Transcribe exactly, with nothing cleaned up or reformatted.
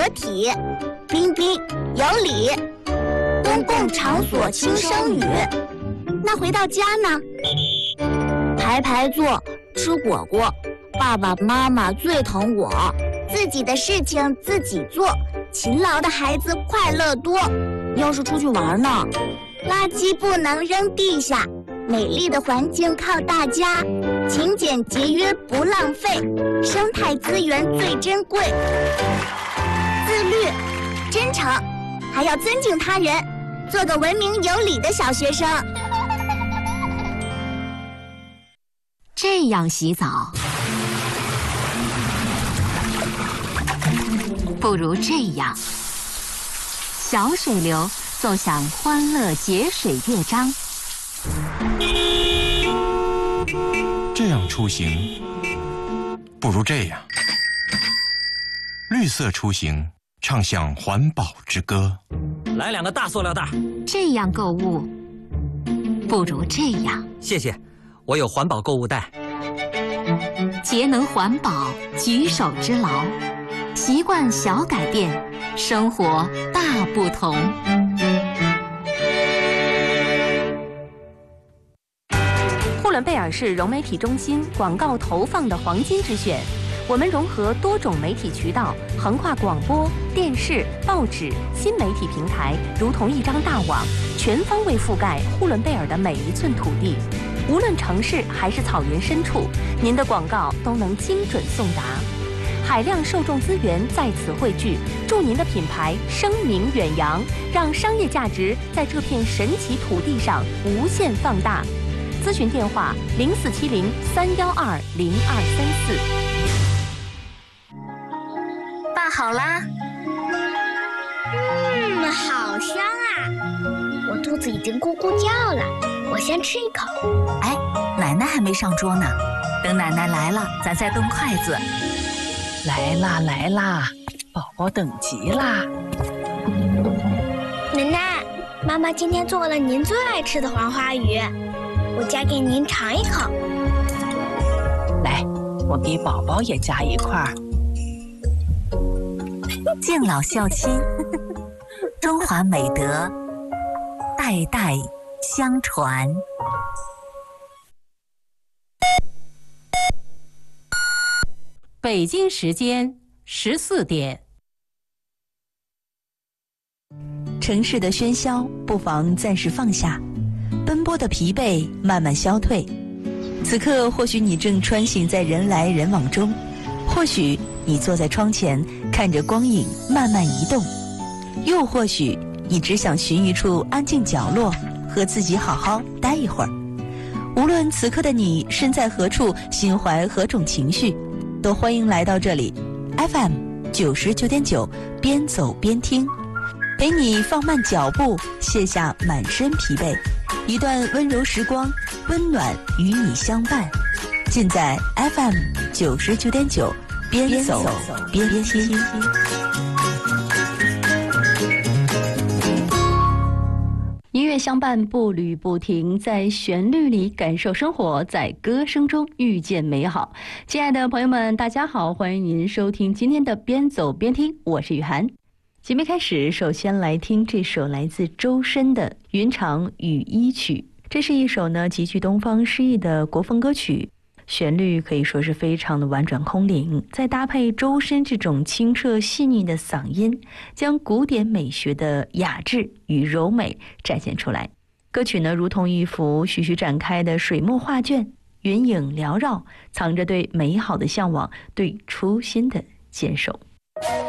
裸体，彬彬有礼，公共场所轻声语。那回到家呢？排排坐，吃果果，爸爸妈妈最疼我，自己的事情自己做，勤劳的孩子快乐多。要是出去玩呢？垃圾不能扔地下，美丽的环境靠大家，勤俭节约不浪费，生态资源最珍贵。自律、真诚，还要尊敬他人，做个文明有礼的小学生。 这样洗澡，不如这样。小水流奏响欢乐节水乐章。 这样出行，不如这样。绿色出行，唱响环保之歌。 来两个大塑料袋。 这样购物，不如这样。 谢谢，我有环保购物袋。 节能环保，举手之劳，习惯小改变，生活大不同。 呼伦贝尔市融媒体中心广告投放的黄金之选。我们融合多种媒体渠道，横跨广播、电视、报纸、新媒体平台，如同一张大网，全方位覆盖呼伦贝尔的每一寸土地。无论城市还是草原深处，您的广告都能精准送达。海量受众资源在此汇聚，助您的品牌声名远扬，让商业价值在这片神奇土地上无限放大。咨询电话：零四七零三幺二零二三四。 拌好啦。嗯，好香啊！我肚子已经咕咕叫了，我先吃一口。 哎，奶奶还没上桌呢，等奶奶来了，咱再动筷子。 来啦来啦，宝宝等急啦！ 奶奶，妈妈今天做了您最爱吃的黄花鱼，我夹给您尝一口。 来，我给宝宝也夹一块儿。 敬老孝亲，中华美德，代代相传。 北京时间十四点。 城市的喧嚣不妨暂时放下，奔波的疲惫慢慢消退。此刻或许你正穿行在人来人往中，或许你坐在窗前看着光影慢慢移动，又或许你只想寻一处安静角落，和自己好好待一会儿。无论此刻的你身在何处，心怀何种情绪，都欢迎来到这里 F M 九十九点九，边走边听，陪你放慢脚步，卸下满身疲惫，一段温柔时光，温暖与你相伴。尽在 F M 九十九点九，边走边听。 音乐相伴，步履不停，在旋律里感受生活，在歌声中遇见美好。亲爱的朋友们，大家好，欢迎您收听今天的边走边听，我是雨涵。节目开始，首先来听这首来自周深的《云长雨衣曲》。这是一首呢极具东方诗意的国风歌曲，旋律可以说是非常的婉转空灵，再搭配周深这种清澈细腻的嗓音，将古典美学的雅致与柔美展现出来。歌曲呢如同一幅徐徐展开的水墨画卷，云影缭绕，藏着对美好的向往，对初心的坚守。